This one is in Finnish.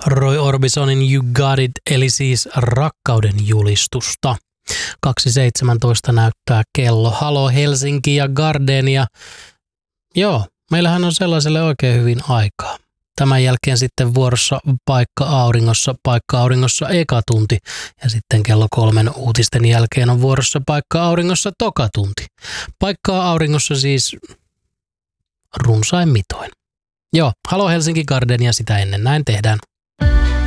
Roy Orbisonin You Got It, eli siis rakkauden julistusta. 2.17 näyttää kello. Halo Helsinki ja Gardenia. Joo, meillähän on sellaiselle oikein hyvin aikaa. Tämän jälkeen sitten vuorossa Paikka Auringossa eka tunti. Ja sitten kello 3 uutisten jälkeen on vuorossa Paikka Auringossa toka tunti. Paikkaa Auringossa siis runsain mitoin. Joo, Halo Helsinki Gardenia sitä ennen, näin tehdään.